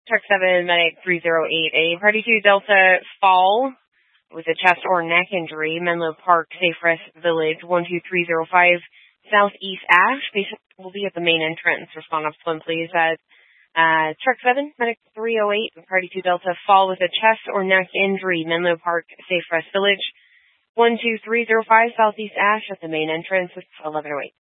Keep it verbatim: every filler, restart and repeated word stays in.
Truck seven, Medic three oh eight, a Party two Delta fall with a chest or neck injury, Menlo Park, Safe Rest Village, one two three oh five, Southeast Ash. Patient will be at the main entrance. Respond off swim, please. At uh, Truck seven, Medic three oh eight, Party two Delta fall with a chest or neck injury, Menlo Park, Safe Rest Village, one two three oh five, Southeast Ash at the main entrance with eleven oh eight.